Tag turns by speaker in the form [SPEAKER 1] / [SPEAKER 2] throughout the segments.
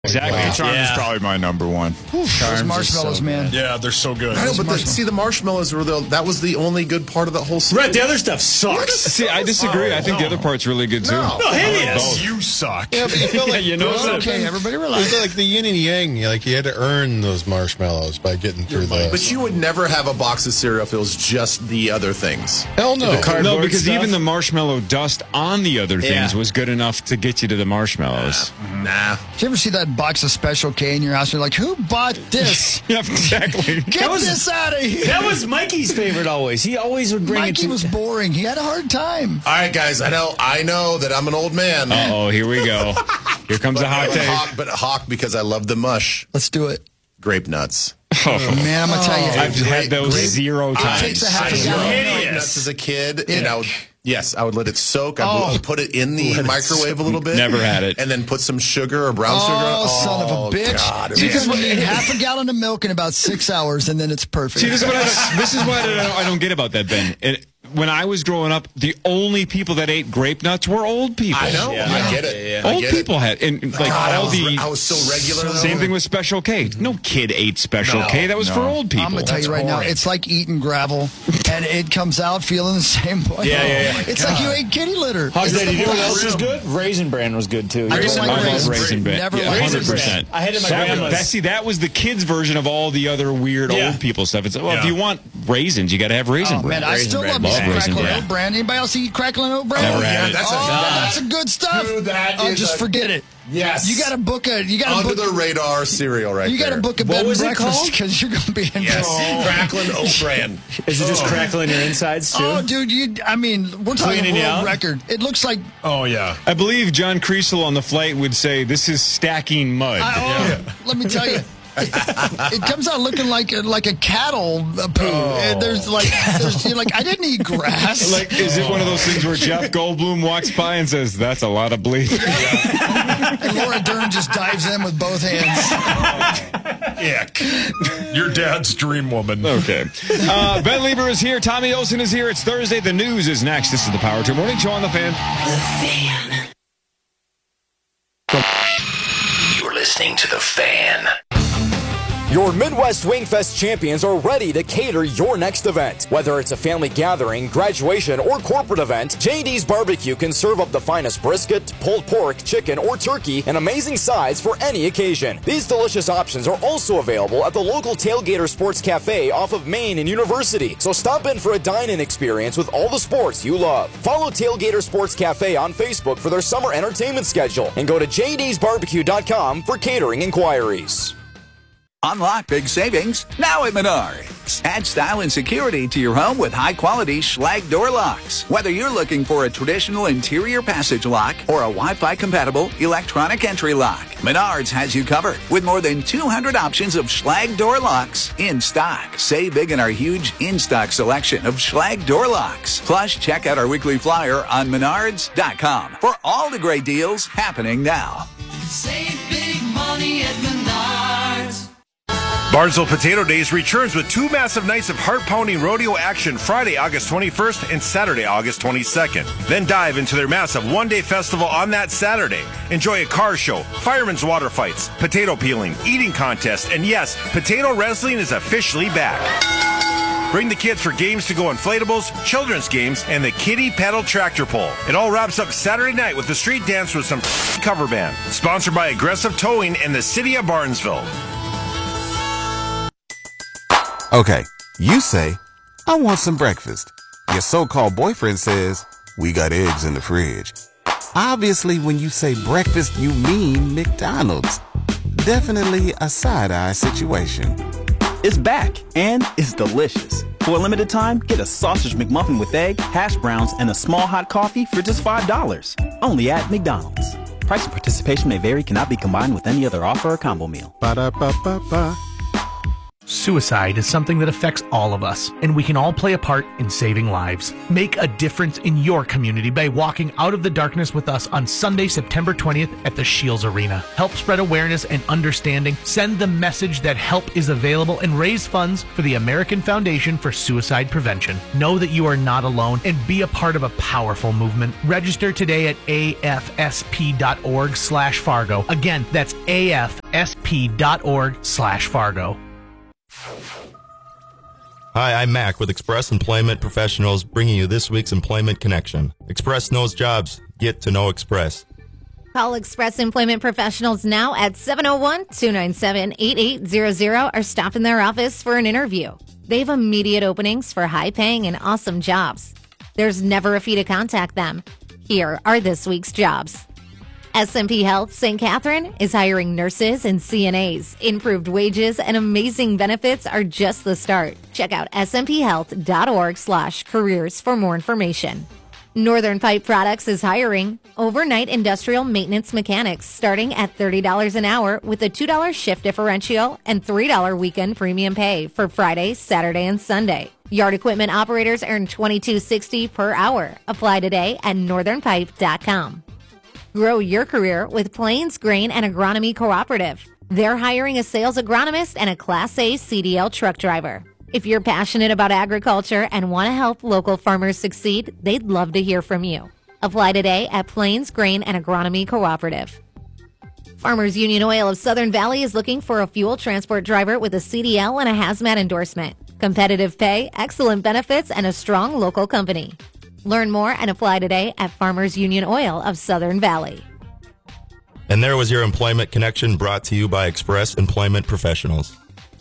[SPEAKER 1] Exactly.
[SPEAKER 2] Charms is probably my number one.
[SPEAKER 3] Those marshmallows, man.
[SPEAKER 4] Yeah, they're so good.
[SPEAKER 5] I know, but the marshmallows were that was the only good part of the whole series.
[SPEAKER 1] Right, the other stuff sucks.
[SPEAKER 2] See, I disagree. I think the other part's really good, too.
[SPEAKER 4] No,
[SPEAKER 1] hideous.
[SPEAKER 4] You suck.
[SPEAKER 6] Yeah, but you feel like
[SPEAKER 2] you know
[SPEAKER 3] Okay, everybody relax.
[SPEAKER 6] It's like the yin and yang. Like you had to earn those marshmallows by getting through those.
[SPEAKER 5] But you would never have a box of cereal if it was just the other things.
[SPEAKER 6] Hell no.
[SPEAKER 2] No, because even the marshmallow dust on the other things was good enough to get you to the marshmallows.
[SPEAKER 5] Nah.
[SPEAKER 3] Did you ever see that box of Special K in your house? You're like, who bought this?
[SPEAKER 2] Yeah, exactly.
[SPEAKER 3] Get this out of here.
[SPEAKER 1] That was Mikey's favorite always. He always would bring
[SPEAKER 3] Mikey
[SPEAKER 1] it to...
[SPEAKER 3] was boring. He had a hard time.
[SPEAKER 5] All right, guys, I know that I'm an old man.
[SPEAKER 2] Uh-oh, here we go. Here comes a hot take.
[SPEAKER 5] Hawk, because I love the mush.
[SPEAKER 3] Let's do it.
[SPEAKER 5] Grape nuts.
[SPEAKER 2] Oh,
[SPEAKER 3] man, I'm going to tell you.
[SPEAKER 2] I've had those 0 times.
[SPEAKER 3] I
[SPEAKER 5] grape nuts as a kid, and I would let it soak. I would put it in the microwave a little bit.
[SPEAKER 2] Never had it.
[SPEAKER 5] And then put some sugar or brown sugar.
[SPEAKER 3] Oh, son of a bitch.
[SPEAKER 5] God,
[SPEAKER 3] you can need half a gallon of milk in about 6 hours, and then it's perfect.
[SPEAKER 2] See, this is what I don't get about that, Ben. When I was growing up, the only people that ate grape nuts were old people.
[SPEAKER 5] I know.
[SPEAKER 1] Yeah.
[SPEAKER 5] I get it.
[SPEAKER 2] Old people had, and like
[SPEAKER 5] God,
[SPEAKER 2] I
[SPEAKER 5] was so regular.
[SPEAKER 2] Same thing with Special K. No kid ate Special K. That was for old people.
[SPEAKER 3] I'm going to tell you right now, it's like eating gravel, and it comes out feeling the same way.
[SPEAKER 1] Yeah.
[SPEAKER 3] It's like you ate kitty litter.
[SPEAKER 1] How's that? You know what else was good? Raisin Bran was good, too.
[SPEAKER 3] I don't like
[SPEAKER 2] Raisin Bran.
[SPEAKER 3] Never
[SPEAKER 2] Yeah,
[SPEAKER 3] Raisin
[SPEAKER 2] 100%.
[SPEAKER 1] I had it at my grandma's.
[SPEAKER 2] That was the kids' version of all the other weird old people stuff. It's if you want raisins, you got to have Raisin Bran.
[SPEAKER 3] Man, I still love
[SPEAKER 2] Raisin
[SPEAKER 3] crackling
[SPEAKER 2] Bran.
[SPEAKER 3] oat bran. Anybody else eat crackling oat bran?
[SPEAKER 2] Never had it.
[SPEAKER 3] That's a good stuff.
[SPEAKER 5] Dude,
[SPEAKER 3] just forget it.
[SPEAKER 5] Yes.
[SPEAKER 3] You got to book a.
[SPEAKER 5] Under the radar cereal right there.
[SPEAKER 3] You got to book a bed and breakfast because you're going to be in.
[SPEAKER 5] Yes. Crackling oat bran.
[SPEAKER 1] Is it just crackling your insides, too?
[SPEAKER 3] Oh, dude, we're talking world record. It looks like.
[SPEAKER 4] Oh, yeah.
[SPEAKER 2] I believe John Creasel on the flight would say, "This is stacking mud."
[SPEAKER 3] Let me tell you. It comes out looking like a cattle poo. And you're like, I didn't eat grass.
[SPEAKER 2] Like, is it one of those things where Jeff Goldblum walks by and says, "That's a lot of bleep"?
[SPEAKER 3] And Laura Dern just dives in with both hands.
[SPEAKER 4] Ick. Your dad's dream woman.
[SPEAKER 2] Okay. Ben Lieber is here. Tommy Olsen is here. It's Thursday. The news is next. This is the Power 2 Morning Show on The Fan.
[SPEAKER 7] You're listening to The Fan.
[SPEAKER 8] Your Midwest Wingfest champions are ready to cater your next event. Whether it's a family gathering, graduation, or corporate event, J.D.'s Barbecue can serve up the finest brisket, pulled pork, chicken, or turkey in amazing size for any occasion. These delicious options are also available at the local Tailgater Sports Cafe off of Main and University. So stop in for a dine-in experience with all the sports you love. Follow Tailgater Sports Cafe on Facebook for their summer entertainment schedule and go to jdsbarbecue.com for catering inquiries.
[SPEAKER 9] Unlock big savings now at Menards. Add style and security to your home with high-quality Schlage door locks. Whether you're looking for a traditional interior passage lock or a Wi-Fi compatible electronic entry lock, Menards has you covered with more than 200 options of Schlage door locks in stock. Save big in our huge in-stock selection of Schlage door locks. Plus, check out our weekly flyer on Menards.com for all the great deals happening now.
[SPEAKER 10] Save big money at Menards.
[SPEAKER 4] Barnesville Potato Days returns with 2 massive nights of heart-pounding rodeo action Friday, August 21st and Saturday, August 22nd. Then dive into their massive one-day festival on that Saturday. Enjoy a car show, firemen's water fights, potato peeling, eating contest, and yes, potato wrestling is officially back. Bring the kids for games to go inflatables, children's games, and the kiddie pedal tractor pull. It all wraps up Saturday night with the street dance with some cover band. Sponsored by Aggressive Towing and the City of Barnesville.
[SPEAKER 11] Okay, you say, I want some breakfast. Your so-called boyfriend says, we got eggs in the fridge. Obviously, when you say breakfast, you mean McDonald's. Definitely a side-eye situation.
[SPEAKER 12] It's back, and it's delicious. For a limited time, get a sausage McMuffin with egg, hash browns, and a small hot coffee for just $5. Only at McDonald's. Price and participation may vary, cannot be combined with any other offer or combo meal.
[SPEAKER 11] Ba-da-ba-ba-ba.
[SPEAKER 13] Suicide is something that affects all of us, and we can all play a part in saving lives. Make a difference in your community by walking out of the darkness with us on Sunday, September 20th at the Shields Arena. Help spread awareness and understanding, send the message that help is available, and raise funds for the American Foundation for Suicide Prevention. Know that you are not alone and be a part of a powerful movement. Register today at afsp.org/Fargo. Again, that's afsp.org/Fargo.
[SPEAKER 14] Hi, I'm Mac with Express Employment Professionals, bringing you this week's Employment Connection. Express knows jobs. Get to know Express.
[SPEAKER 15] Call Express Employment Professionals now at 701-297-8800 or stop in their office for an interview. They have immediate openings for high-paying and awesome jobs. There's never a fee to contact them. Here are this week's jobs. SMP Health St. Catherine is hiring nurses and CNAs. Improved wages and amazing benefits are just the start. Check out smphealth.org/careers for more information. Northern Pipe Products is hiring overnight industrial maintenance mechanics starting at $30 an hour with a $2 shift differential and $3 weekend premium pay for Friday, Saturday, and Sunday. Yard equipment operators earn $22.60 per hour. Apply today at northernpipe.com. Grow your career with Plains Grain and Agronomy Cooperative. They're hiring a sales agronomist and a Class A CDL truck driver. If you're passionate about agriculture and want to help local farmers succeed, they'd love to hear from you. Apply today at Plains Grain and Agronomy Cooperative. Farmers Union Oil of Southern Valley is looking for a fuel transport driver with a CDL and a hazmat endorsement. Competitive pay, excellent benefits, and a strong local company. Learn more and apply today at Farmers Union Oil of Southern Valley.
[SPEAKER 14] And there was your Employment Connection brought to you by Express Employment Professionals.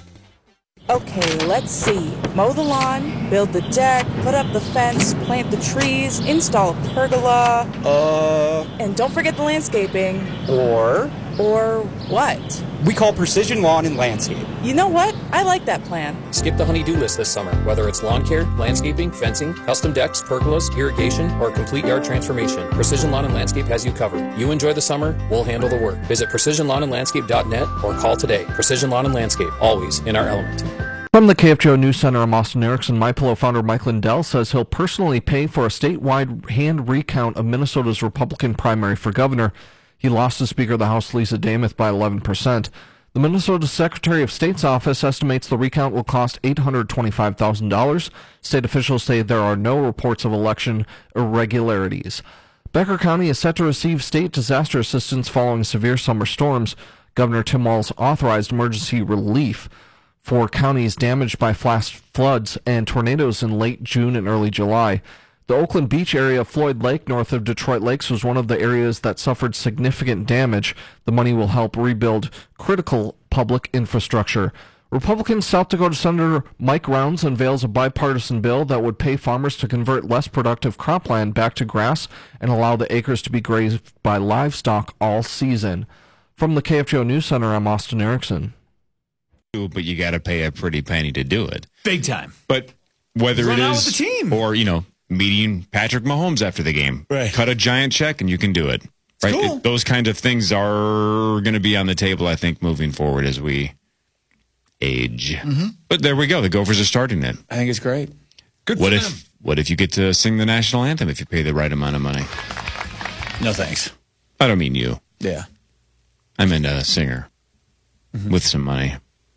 [SPEAKER 16] Okay, let's see. Mow the lawn, build the deck, put up the fence, plant the trees, install a pergola. And don't forget the landscaping. Or what?
[SPEAKER 17] We call Precision Lawn and Landscape.
[SPEAKER 16] You know what? I like that plan.
[SPEAKER 18] Skip the honey-do list this summer. Whether it's lawn care, landscaping, fencing, custom decks, pergolas, irrigation, or complete yard transformation, Precision Lawn and Landscape has you covered. You enjoy the summer, we'll handle the work. Visit precisionlawnandlandscape.net or call today. Precision Lawn and Landscape, always in our element.
[SPEAKER 19] From the KFGO News Center, I'm Austin Erickson. MyPillow founder Mike Lindell says he'll personally pay for a statewide hand recount of Minnesota's Republican primary for governor. He lost to Speaker of the House Lisa Dameth by 11%. The Minnesota Secretary of State's office estimates the recount will cost $825,000. State officials say there are no reports of election irregularities. Becker County is set to receive state disaster assistance following severe summer storms. Governor Tim Walz authorized emergency relief for counties damaged by flash floods and tornadoes in late June and early July. The Oakland Beach area of Floyd Lake, north of Detroit Lakes, was one of the areas that suffered significant damage. The money will help rebuild critical public infrastructure. Republican South Dakota Senator Mike Rounds unveils a bipartisan bill that would pay farmers to convert less productive cropland back to grass and allow the acres to be grazed by livestock all season. From the KFGO News Center, I'm Austin Erickson.
[SPEAKER 2] But you got to pay a pretty penny to do it.
[SPEAKER 1] Big time.
[SPEAKER 2] But whether
[SPEAKER 1] Run
[SPEAKER 2] it
[SPEAKER 1] out
[SPEAKER 2] is
[SPEAKER 1] with the team.
[SPEAKER 2] or, meeting Patrick Mahomes after the game,
[SPEAKER 1] right.
[SPEAKER 2] Cut a giant check and you can do it. Right?
[SPEAKER 1] Cool.
[SPEAKER 2] Those kinds of things are going to be on the table, I think, moving forward as we age.
[SPEAKER 3] Mm-hmm.
[SPEAKER 2] But there we go. The Gophers are starting it.
[SPEAKER 1] I think it's great. Good
[SPEAKER 2] What
[SPEAKER 1] for
[SPEAKER 2] if
[SPEAKER 1] them.
[SPEAKER 2] What if you get to sing the national anthem if you pay the right amount of money?
[SPEAKER 1] No thanks.
[SPEAKER 2] I don't mean you.
[SPEAKER 1] Yeah.
[SPEAKER 2] I meant a singer with some money.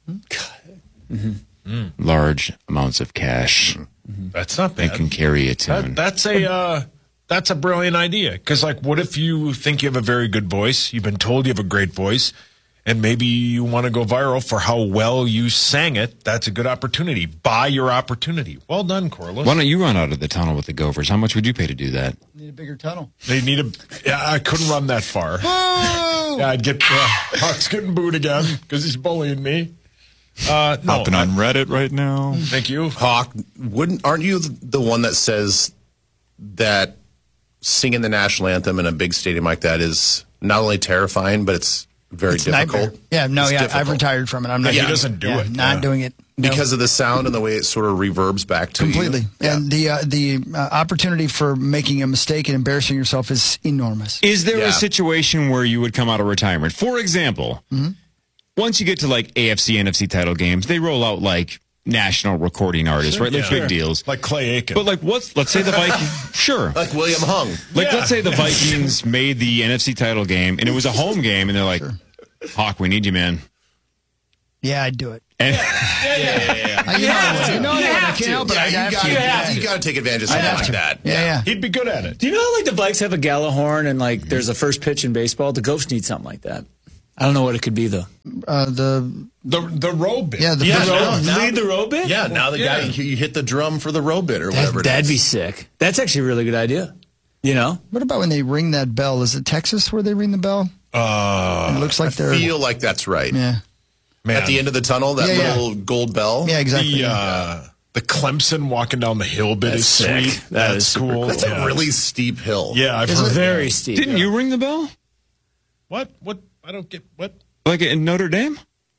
[SPEAKER 2] Large amounts of cash.
[SPEAKER 20] That's not
[SPEAKER 2] They
[SPEAKER 20] bad.
[SPEAKER 2] can carry a tune.
[SPEAKER 20] That's a brilliant idea. Because, what if you think you have a very good voice? You've been told you have a great voice, and maybe you want to go viral for how well you sang it. That's a good opportunity. Buy your opportunity. Well done, Corliss.
[SPEAKER 2] Why don't you run out of the tunnel with the Gophers? How much would you pay to do that?
[SPEAKER 3] Need a bigger tunnel.
[SPEAKER 20] They need a. Yeah, I couldn't run that far. Yeah, I'd get Hawk's getting booed again because he's bullying me. No,
[SPEAKER 21] Hopping on Reddit right now.
[SPEAKER 20] Thank you,
[SPEAKER 5] Hawk. Aren't you the one that says that singing the national anthem in a big stadium like that is not only terrifying, but it's very difficult?
[SPEAKER 3] Nightmare. Yeah, no,
[SPEAKER 5] It's
[SPEAKER 3] difficult. I've retired from it. I'm not.
[SPEAKER 20] He doesn't do it.
[SPEAKER 3] Not doing it. No.
[SPEAKER 5] Because of the sound and the way it sort of reverbs back to
[SPEAKER 3] Completely.
[SPEAKER 5] you. Yeah.
[SPEAKER 3] And the opportunity for making a mistake and embarrassing yourself is enormous.
[SPEAKER 2] Is there a situation where you would come out of retirement? For example, once you get to like AFC, NFC title games, they roll out like national recording artists, right? Like big deals.
[SPEAKER 20] Like Clay Aiken.
[SPEAKER 2] But like let's say the Vikings, sure.
[SPEAKER 5] Like William Hung.
[SPEAKER 2] Like let's say the Vikings made the NFC title game and it was a home game and they're like, Hawk, we need you, man.
[SPEAKER 3] Yeah, I'd do it.
[SPEAKER 2] And
[SPEAKER 3] You can't help it.
[SPEAKER 5] You got to take advantage of something like that.
[SPEAKER 3] Yeah.
[SPEAKER 20] He'd be good at it.
[SPEAKER 1] Do you know how like the Vikes have a Gallahorn and like there's a first pitch in baseball? The Ghosts need something like that. I don't know what it could be though.
[SPEAKER 20] The row bit.
[SPEAKER 3] Yeah,
[SPEAKER 1] lead the row bit?
[SPEAKER 5] Yeah, now the guy, you hit the drum for the row bit or whatever it is.
[SPEAKER 1] That'd be sick. That's actually a really good idea. You know?
[SPEAKER 3] What about when they ring that bell? Is it Texas where they ring the bell? It looks like
[SPEAKER 5] I feel like that's right.
[SPEAKER 3] Yeah.
[SPEAKER 5] Man. At the end of the tunnel, that little gold bell.
[SPEAKER 3] Yeah, exactly.
[SPEAKER 20] The Clemson walking down the hill bit is
[SPEAKER 1] sick.
[SPEAKER 20] sweet.
[SPEAKER 1] That's
[SPEAKER 20] cool.
[SPEAKER 5] That's a really steep hill.
[SPEAKER 20] Yeah, I've heard
[SPEAKER 1] very steep.
[SPEAKER 2] Didn't you ring the bell?
[SPEAKER 20] What? I don't get what?
[SPEAKER 2] Like in Notre Dame?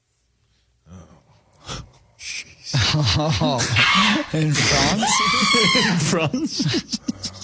[SPEAKER 3] In France?
[SPEAKER 1] In France?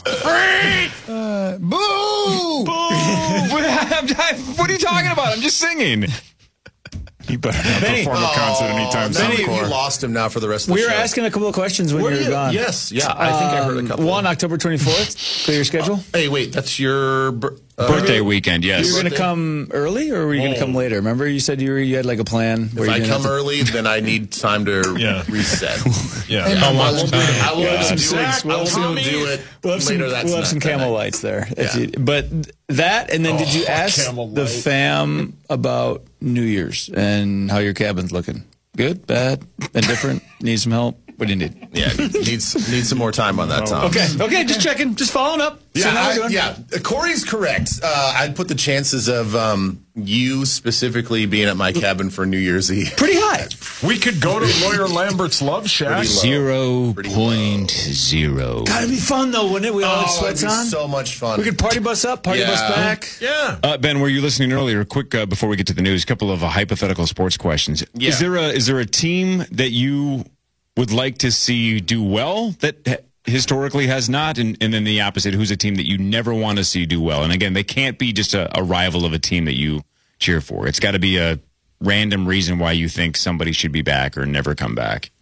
[SPEAKER 3] Boo!
[SPEAKER 2] What are you talking about? I'm just singing.
[SPEAKER 21] You better not perform a concert anytime soon.
[SPEAKER 5] You lost him now for the rest of the
[SPEAKER 1] We
[SPEAKER 5] show.
[SPEAKER 1] were asking a couple of questions when you were gone.
[SPEAKER 5] Yes, yeah. I think I heard a couple.
[SPEAKER 1] One, October 24th. Clear your schedule.
[SPEAKER 5] Hey, wait, that's your
[SPEAKER 2] birthday weekend, yes.
[SPEAKER 1] You were going to come early or were you going to come later? Remember you said you had like a plan?
[SPEAKER 5] If I come early, then I need time to reset.
[SPEAKER 20] How
[SPEAKER 5] much time? I will
[SPEAKER 1] do
[SPEAKER 5] it later that night.
[SPEAKER 1] We'll have some camel lights there. But that, and then did you ask the fam about New Year's and how your cabin's looking? Good, bad, indifferent, need some help? What do you need?
[SPEAKER 5] Yeah, needs some more time on that, Tom.
[SPEAKER 1] Okay, just checking, just following up.
[SPEAKER 5] Corey's correct. I'd put the chances of you specifically being at my cabin for New Year's Eve
[SPEAKER 1] pretty high.
[SPEAKER 20] We could go to Lawyer Lambert's Love Shack.
[SPEAKER 2] 0.0.
[SPEAKER 1] Gotta be fun though, wouldn't it? We all have sweats on.
[SPEAKER 5] So much fun.
[SPEAKER 1] We could party bus up, party bus back.
[SPEAKER 20] Yeah.
[SPEAKER 2] Ben, were you listening earlier? Quick, before we get to the news, a couple of hypothetical sports questions.
[SPEAKER 5] Yeah.
[SPEAKER 2] Is there a team that you would like to see do well that historically has not, and then the opposite, who's a team that you never want to see do well? And again, they can't be just a rival of a team that you cheer for. It's got to be a random reason why you think somebody should be back or never come back.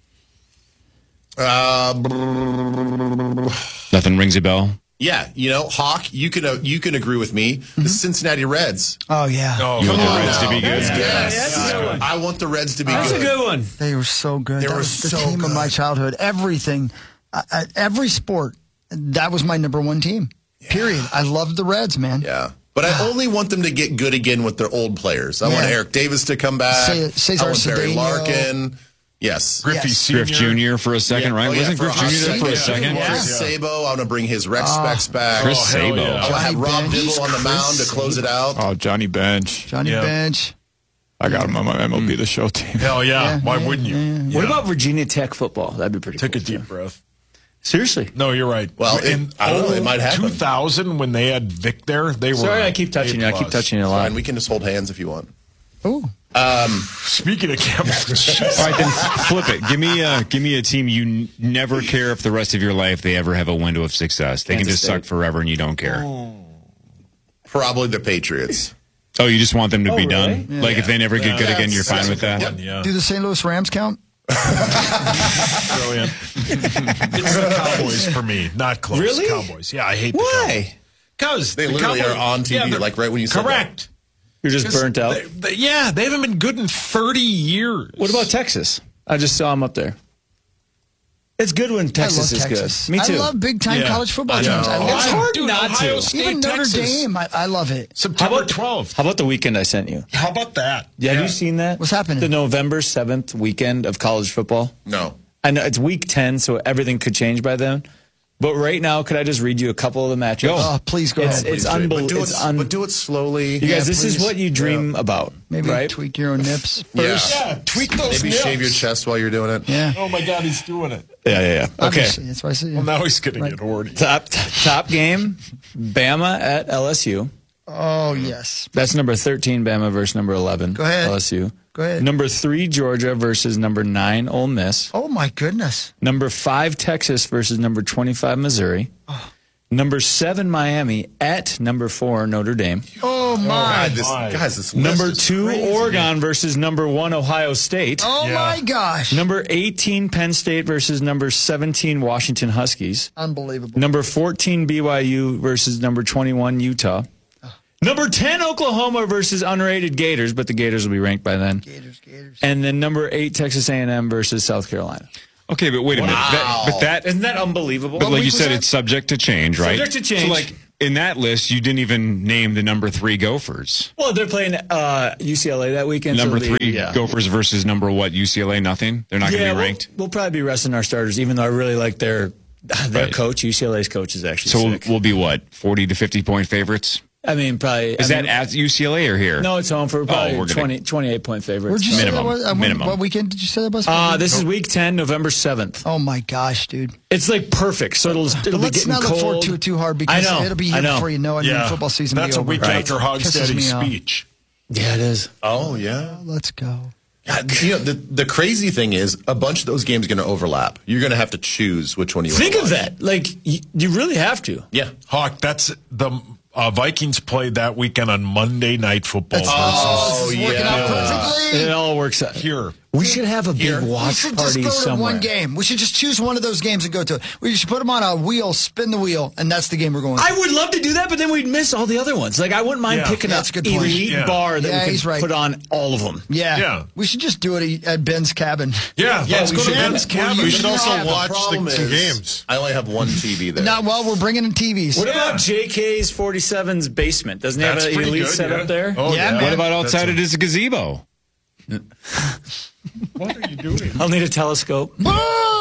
[SPEAKER 2] Nothing rings a bell?
[SPEAKER 5] Yeah, Hawk, you can agree with me. The Cincinnati Reds.
[SPEAKER 3] Oh, yeah.
[SPEAKER 2] You want the Reds to be good?
[SPEAKER 5] Yes. I want the Reds to be good.
[SPEAKER 1] That's a good one.
[SPEAKER 3] They were so good. That was the team of my childhood. Everything, every sport, that was my number one team. Period. I loved the Reds, man.
[SPEAKER 5] Yeah. But I only want them to get good again with their old players. I want Eric Davis to come back.
[SPEAKER 3] Cesar
[SPEAKER 5] I want Barry
[SPEAKER 3] Cedeno.
[SPEAKER 5] Larkin. Yes.
[SPEAKER 2] Griff Jr. for a second, right? Wasn't Griff Jr. there for a second?
[SPEAKER 5] Chris Sabo. I want to bring his rec specs back.
[SPEAKER 2] Chris Sabo.
[SPEAKER 5] I want to have Rob Dibble on the mound to close it out.
[SPEAKER 21] Oh, Johnny Bench.
[SPEAKER 3] Bench.
[SPEAKER 21] I got him on my MLB The Show team.
[SPEAKER 20] Hell yeah. Why wouldn't you?
[SPEAKER 1] What about Virginia Tech football? That'd be pretty cool.
[SPEAKER 20] Take a deep breath.
[SPEAKER 1] Seriously?
[SPEAKER 20] No, you're right.
[SPEAKER 5] Well, I don't know. It might happen.
[SPEAKER 20] 2000, when they had Vic there, they were.
[SPEAKER 1] Sorry, I keep touching you. I keep touching you a lot.
[SPEAKER 5] Fine, we can just hold hands if you want.
[SPEAKER 3] Ooh.
[SPEAKER 20] Speaking of cameras.
[SPEAKER 2] All right, then flip it. Give me a team you never care if the rest of your life they ever have a window of success. They can just suck forever and you don't care.
[SPEAKER 5] Probably the Patriots.
[SPEAKER 2] Oh, you just want them to be done?
[SPEAKER 3] Yeah.
[SPEAKER 2] Like if they never get good again, you're fine with that?
[SPEAKER 20] Yeah.
[SPEAKER 3] Do the St. Louis Rams count?
[SPEAKER 20] Brilliant. It's the Cowboys for me. Not close.
[SPEAKER 1] Really?
[SPEAKER 20] Cowboys. Yeah, I hate the
[SPEAKER 1] Why?
[SPEAKER 20] Because
[SPEAKER 5] they literally are on TV, like right when you said
[SPEAKER 20] correct.
[SPEAKER 1] You're just burnt out.
[SPEAKER 20] They haven't been good in 30 years.
[SPEAKER 1] What about Texas? I just saw them up there. It's good when Texas is good. Me too.
[SPEAKER 3] I love big-time college football teams.
[SPEAKER 1] It's hard not
[SPEAKER 20] Ohio
[SPEAKER 1] to.
[SPEAKER 20] State,
[SPEAKER 3] Even Notre
[SPEAKER 20] Texas.
[SPEAKER 3] Dame, I love it.
[SPEAKER 20] September 12th.
[SPEAKER 1] How about the weekend I sent you?
[SPEAKER 20] How about that?
[SPEAKER 1] Yeah, have you seen that?
[SPEAKER 3] What's happening?
[SPEAKER 1] The November 7th weekend of college football.
[SPEAKER 5] No.
[SPEAKER 1] I know it's week 10, so everything could change by then. But right now, could I just read you a couple of the matchups?
[SPEAKER 3] Oh, please go ahead.
[SPEAKER 1] It's unbelievable.
[SPEAKER 5] But do it slowly.
[SPEAKER 1] You guys, this is what you dream about.
[SPEAKER 3] Maybe
[SPEAKER 1] right?
[SPEAKER 3] tweak your own nips.
[SPEAKER 20] Yeah, tweak those
[SPEAKER 5] Maybe
[SPEAKER 20] nips.
[SPEAKER 5] shave your chest while you're doing it.
[SPEAKER 3] Yeah.
[SPEAKER 20] Oh my God, he's doing it.
[SPEAKER 1] Yeah. Okay.
[SPEAKER 3] Obviously, that's why I said.
[SPEAKER 20] Well, now he's going to get horny.
[SPEAKER 1] Top game, Bama at LSU.
[SPEAKER 3] Oh, yes.
[SPEAKER 1] That's number 13, Bama versus number 11.
[SPEAKER 3] Go ahead.
[SPEAKER 1] LSU.
[SPEAKER 3] Go ahead.
[SPEAKER 1] Number 3, Georgia versus number 9, Ole Miss.
[SPEAKER 3] Oh, my goodness.
[SPEAKER 1] Number 5, Texas versus number 25, Missouri.
[SPEAKER 3] Oh.
[SPEAKER 1] Number 7, Miami at number 4, Notre Dame.
[SPEAKER 3] Oh, my.
[SPEAKER 5] This
[SPEAKER 1] number
[SPEAKER 5] list is
[SPEAKER 1] 2,
[SPEAKER 5] crazy.
[SPEAKER 1] Oregon versus number 1, Ohio State.
[SPEAKER 3] Oh, my gosh.
[SPEAKER 1] Number 18, Penn State versus number 17, Washington Huskies.
[SPEAKER 3] Unbelievable.
[SPEAKER 1] Number 14, BYU versus number 21, Utah. Number 10, Oklahoma versus unrated Gators, but the Gators will be ranked by then.
[SPEAKER 3] Gators.
[SPEAKER 1] And then number 8, Texas A&M versus South Carolina.
[SPEAKER 2] Okay, but wait a minute.
[SPEAKER 1] Isn't that unbelievable?
[SPEAKER 2] But like you said, it's subject to change, right?
[SPEAKER 1] Subject to change.
[SPEAKER 2] So like in that list, you didn't even name the number 3 Gophers.
[SPEAKER 1] Well, they're playing UCLA that weekend.
[SPEAKER 2] Number
[SPEAKER 1] so
[SPEAKER 2] 3 Gophers versus number what? UCLA, nothing? They're not going to be ranked?
[SPEAKER 1] We'll probably be resting our starters, even though I really like their coach. UCLA's coach is actually sick.
[SPEAKER 2] So we'll be what? 40 to 50 point favorites?
[SPEAKER 1] I mean, probably.
[SPEAKER 2] Is that at UCLA or here?
[SPEAKER 1] No, it's home for probably 28-point favorites.
[SPEAKER 3] Where'd you say that was?
[SPEAKER 2] Minimum.
[SPEAKER 3] What weekend did you say that was?
[SPEAKER 1] This is week 10, November 7th.
[SPEAKER 3] Oh, my gosh, dude.
[SPEAKER 1] It's like perfect. So it'll be
[SPEAKER 3] let's
[SPEAKER 1] getting
[SPEAKER 3] not
[SPEAKER 1] cold.
[SPEAKER 3] look forward to it too hard because it'll be here before you know it. And football season
[SPEAKER 20] That's
[SPEAKER 3] will
[SPEAKER 20] a
[SPEAKER 3] be
[SPEAKER 20] week
[SPEAKER 3] over.
[SPEAKER 20] after Hogstad's speech.
[SPEAKER 1] Yeah, it is.
[SPEAKER 5] Oh, yeah.
[SPEAKER 3] Let's go.
[SPEAKER 5] The crazy thing is a bunch of those games are going to overlap. You're going to have to choose which one you want
[SPEAKER 1] Think
[SPEAKER 5] to
[SPEAKER 1] of
[SPEAKER 5] watch.
[SPEAKER 1] that. Like, you really have to.
[SPEAKER 5] Yeah.
[SPEAKER 20] Hawk, that's the Vikings played that weekend on Monday Night Football.
[SPEAKER 3] Working out perfectly.
[SPEAKER 1] It all works out.
[SPEAKER 20] Here.
[SPEAKER 1] We should have a big watch
[SPEAKER 3] we should
[SPEAKER 1] party
[SPEAKER 3] just go to
[SPEAKER 1] somewhere.
[SPEAKER 3] one game. We should just choose one of those games and go to it. We should put them on a wheel, spin the wheel, and that's the game we're going to.
[SPEAKER 1] I would love to do that, but then we'd miss all the other ones. Like, I wouldn't mind picking up
[SPEAKER 3] that's a good point.
[SPEAKER 1] elite bar that we
[SPEAKER 3] he's
[SPEAKER 1] could
[SPEAKER 3] right.
[SPEAKER 1] put on all of them.
[SPEAKER 3] Yeah. We should just do it at Ben's cabin.
[SPEAKER 20] Yeah, let's go to Ben's cabin.
[SPEAKER 5] We should also watch
[SPEAKER 6] some games.
[SPEAKER 5] I only have one TV there.
[SPEAKER 3] Not well. We're bringing in TVs.
[SPEAKER 1] What about JK's 47's basement? Doesn't he have an elite setup there?
[SPEAKER 20] Oh, yeah.
[SPEAKER 2] What about outside of his gazebo?
[SPEAKER 20] What are you doing?
[SPEAKER 1] I'll need a telescope.
[SPEAKER 3] Boo!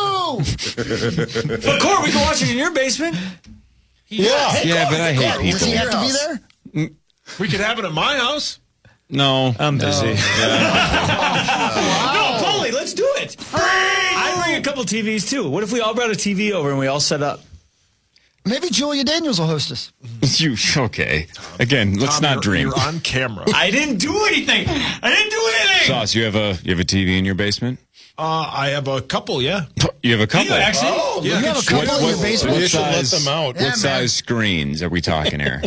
[SPEAKER 1] But Court, we can watch it in your basement.
[SPEAKER 2] Yeah, but I hate people.
[SPEAKER 3] Does he have to be there?
[SPEAKER 20] We could have it at my house.
[SPEAKER 2] No.
[SPEAKER 1] I'm busy. No, Paulie, let's do it. I bring a couple TVs too. What if we all brought a TV over and we all set up?
[SPEAKER 3] Maybe Julia Daniels will host us.
[SPEAKER 2] Okay. Again, let's not dream.
[SPEAKER 20] You're on camera.
[SPEAKER 1] I didn't do anything.
[SPEAKER 2] Sauce, you have a TV in your basement?
[SPEAKER 20] I have a couple, yeah.
[SPEAKER 2] You have a couple?
[SPEAKER 1] Actually?
[SPEAKER 3] You have a couple in your basement?
[SPEAKER 6] You should let them out.
[SPEAKER 2] What size screens are we talking here?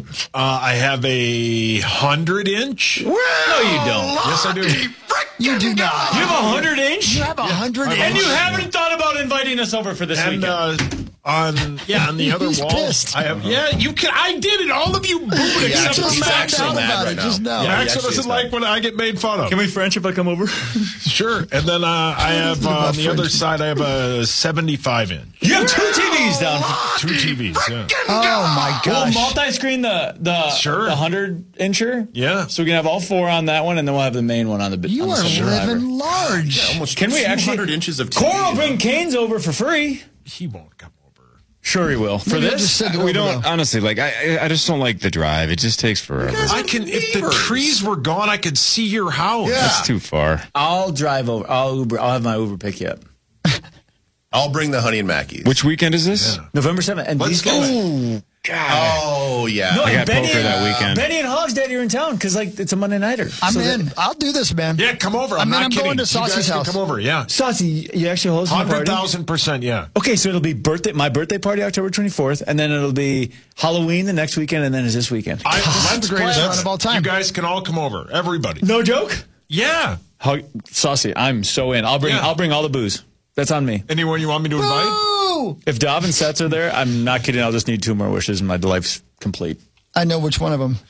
[SPEAKER 20] I have a 100-inch.
[SPEAKER 1] No, you don't.
[SPEAKER 20] Yes, I do.
[SPEAKER 3] You do not.
[SPEAKER 1] You have 100-inch?
[SPEAKER 3] You have 100-inch.
[SPEAKER 1] And you haven't thought about inviting us over for this weekend.
[SPEAKER 20] On the other
[SPEAKER 3] He's
[SPEAKER 20] wall,
[SPEAKER 3] pissed.
[SPEAKER 20] I have. Yeah, you can. I did it. All of you booed except
[SPEAKER 3] just
[SPEAKER 20] for
[SPEAKER 3] found
[SPEAKER 20] Max.
[SPEAKER 3] out about
[SPEAKER 5] right
[SPEAKER 3] it
[SPEAKER 5] now.
[SPEAKER 3] just now.
[SPEAKER 20] Max doesn't like when I get made fun of.
[SPEAKER 1] Can we French if I come over?
[SPEAKER 20] Sure. And then I have on the other side. I have a 75-inch.
[SPEAKER 1] You have 2 TVs down.
[SPEAKER 20] 2 TVs. Yeah.
[SPEAKER 3] Oh my
[SPEAKER 1] We'll
[SPEAKER 3] gosh.
[SPEAKER 1] multi-screen the 100-incher.
[SPEAKER 20] Yeah.
[SPEAKER 1] So we can have all 4 on that one, and then we'll have the main one on the.
[SPEAKER 3] You
[SPEAKER 1] on the
[SPEAKER 3] are
[SPEAKER 1] center driver.
[SPEAKER 3] living large.
[SPEAKER 5] Yeah, almost
[SPEAKER 1] Can we
[SPEAKER 5] 200
[SPEAKER 1] actually?
[SPEAKER 5] inches of TV.
[SPEAKER 1] Cora will bring Canes over for free.
[SPEAKER 20] He won't come over.
[SPEAKER 1] Sure, he will. For
[SPEAKER 3] Maybe I'll
[SPEAKER 1] this,
[SPEAKER 3] just send it
[SPEAKER 2] We
[SPEAKER 3] over,
[SPEAKER 2] don't,
[SPEAKER 3] though.
[SPEAKER 2] honestly, like, I just don't like the drive. It just takes forever.
[SPEAKER 20] I can. If the trees were gone, I could see your house.
[SPEAKER 2] That's too far.
[SPEAKER 1] I'll drive over. I'll Uber. I'll have my Uber pick you up.
[SPEAKER 5] I'll bring the honey and Mackies.
[SPEAKER 2] Which weekend is this?
[SPEAKER 1] November 7th. And
[SPEAKER 20] Let's
[SPEAKER 1] these guys.
[SPEAKER 20] go.
[SPEAKER 5] Oh, yeah.
[SPEAKER 1] No,
[SPEAKER 2] I
[SPEAKER 1] and
[SPEAKER 2] got poker that weekend.
[SPEAKER 1] Benny and Hogsdad are in town because like it's a Monday nighter.
[SPEAKER 3] I'm
[SPEAKER 1] So
[SPEAKER 3] in.
[SPEAKER 1] that-
[SPEAKER 3] I'll do this, man.
[SPEAKER 20] Yeah, come over. I'm not
[SPEAKER 3] I'm
[SPEAKER 20] kidding.
[SPEAKER 3] going to
[SPEAKER 20] You
[SPEAKER 3] Saucy's
[SPEAKER 20] guys can
[SPEAKER 3] house.
[SPEAKER 20] Come over. Yeah.
[SPEAKER 1] Saucy, you actually host a party?
[SPEAKER 20] 100,000%. Yeah.
[SPEAKER 1] Okay, so it'll be my birthday party October 24th, and then it'll be Halloween the next weekend, and then is this weekend.
[SPEAKER 20] Let's
[SPEAKER 3] the greatest
[SPEAKER 20] plan.
[SPEAKER 3] run of all time.
[SPEAKER 20] You guys can all come over. Everybody.
[SPEAKER 1] No joke.
[SPEAKER 20] Yeah.
[SPEAKER 1] Saucy, I'm so in. I'll bring all the booze. That's on me.
[SPEAKER 20] Anyone you want me to invite?
[SPEAKER 3] Boo!
[SPEAKER 1] If Dov and Sets are there, I'm not kidding. I'll just need 2 more wishes, and my life's complete.
[SPEAKER 3] I know which one of them.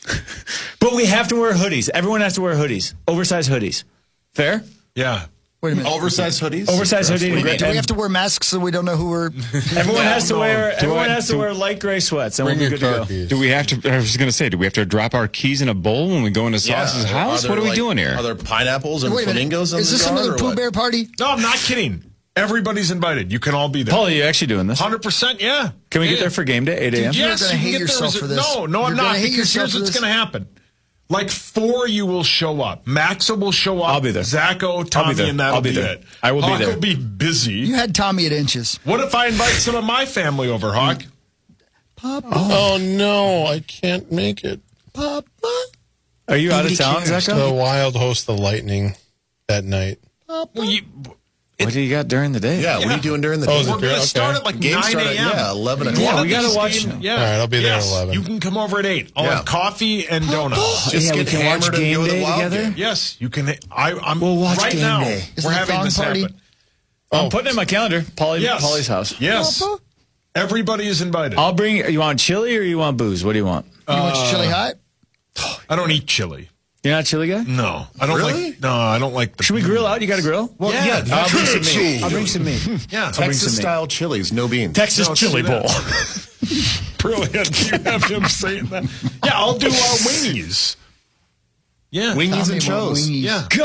[SPEAKER 1] But we have to wear hoodies. Everyone has to wear hoodies, oversized hoodies. Fair?
[SPEAKER 20] Yeah.
[SPEAKER 3] Wait a minute.
[SPEAKER 5] Oversized hoodies?
[SPEAKER 1] Oversized hoodie.
[SPEAKER 3] Do
[SPEAKER 1] And
[SPEAKER 3] we have to wear masks so we don't know who we're...
[SPEAKER 1] Everyone has to wear. Everyone has to
[SPEAKER 2] do-
[SPEAKER 1] wear light gray sweats, and we'll
[SPEAKER 6] Bring
[SPEAKER 1] be
[SPEAKER 6] your
[SPEAKER 1] good to
[SPEAKER 6] car
[SPEAKER 1] go.
[SPEAKER 6] keys.
[SPEAKER 2] Do we have to, I was going to say, do we have to drop our keys in a bowl when we go into Sauce's house? What are we doing here?
[SPEAKER 5] Are there pineapples and
[SPEAKER 3] Wait a minute.
[SPEAKER 5] flamingos in
[SPEAKER 3] Is
[SPEAKER 5] the
[SPEAKER 3] this
[SPEAKER 5] jar,
[SPEAKER 3] another
[SPEAKER 5] or
[SPEAKER 3] Pooh
[SPEAKER 5] what?
[SPEAKER 3] Bear party?
[SPEAKER 20] No, I'm not kidding. Everybody's invited. You can all be there.
[SPEAKER 1] Paul, are you actually doing this?
[SPEAKER 20] 100%. Yeah.
[SPEAKER 1] Can we get there for game day, 8 a.m.?
[SPEAKER 20] Yes,
[SPEAKER 3] You're gonna
[SPEAKER 20] you can
[SPEAKER 3] hate
[SPEAKER 20] get there
[SPEAKER 3] yourself
[SPEAKER 20] as a-
[SPEAKER 3] for this.
[SPEAKER 20] No,
[SPEAKER 3] You're
[SPEAKER 20] I'm
[SPEAKER 3] gonna
[SPEAKER 20] not.
[SPEAKER 3] hate
[SPEAKER 20] Because
[SPEAKER 3] yourself
[SPEAKER 20] here's
[SPEAKER 3] for
[SPEAKER 20] what's
[SPEAKER 3] this.
[SPEAKER 20] going to happen. Like 4 you will show up. Maxa will show up.
[SPEAKER 1] I'll be there.
[SPEAKER 20] Zacho, Tommy,
[SPEAKER 1] there.
[SPEAKER 20] and that'll
[SPEAKER 1] I'll be
[SPEAKER 20] be
[SPEAKER 1] there.
[SPEAKER 20] it.
[SPEAKER 1] I will be
[SPEAKER 20] Hawk
[SPEAKER 1] there.
[SPEAKER 20] will be busy.
[SPEAKER 3] You had Tommy at Inches.
[SPEAKER 20] What if I invite some of my family over, Hawk?
[SPEAKER 3] Papa.
[SPEAKER 6] Oh, no, I can't make it.
[SPEAKER 3] Papa.
[SPEAKER 1] Are you out of
[SPEAKER 3] Nobody
[SPEAKER 1] town,
[SPEAKER 3] cares.
[SPEAKER 6] The
[SPEAKER 1] Zacho?
[SPEAKER 6] Wild host the Lightning that night.
[SPEAKER 20] Well,
[SPEAKER 1] What do you got during the day?
[SPEAKER 5] Yeah, what are you doing during the day?
[SPEAKER 20] We're going to start at like 9 a.m.
[SPEAKER 5] Yeah, 11 o'clock.
[SPEAKER 1] Yeah, we got to watch.
[SPEAKER 20] Yeah.
[SPEAKER 6] All right, I'll be there at 11.
[SPEAKER 20] You can come over at 8. I'll have coffee and donuts.
[SPEAKER 1] Just we can watch game day together.
[SPEAKER 20] Yes, you can.
[SPEAKER 1] We'll watch
[SPEAKER 20] right
[SPEAKER 1] game
[SPEAKER 20] now.
[SPEAKER 1] day.
[SPEAKER 20] We're having this happen.
[SPEAKER 1] I'm putting it in my calendar. Polly's house.
[SPEAKER 20] Yes. Everybody is invited.
[SPEAKER 1] I'll bring. You want chili or you want booze? What do you want?
[SPEAKER 3] You want your chili hot?
[SPEAKER 20] I don't eat chili.
[SPEAKER 1] You're not a chili guy?
[SPEAKER 20] No, I don't like. No, I don't like.
[SPEAKER 1] Should we grill out? You got a grill?
[SPEAKER 5] Well, yeah.
[SPEAKER 1] I'll bring some meat. I'll bring some meat.
[SPEAKER 20] Yeah,
[SPEAKER 5] Texas-style chilies, no beans.
[SPEAKER 1] Texas chili bowl.
[SPEAKER 20] Brilliant. You have him saying that. Yeah, I'll do wingies. Yeah,
[SPEAKER 5] wingies and
[SPEAKER 3] Tell me about
[SPEAKER 5] chos.
[SPEAKER 3] wingies.
[SPEAKER 20] Yeah.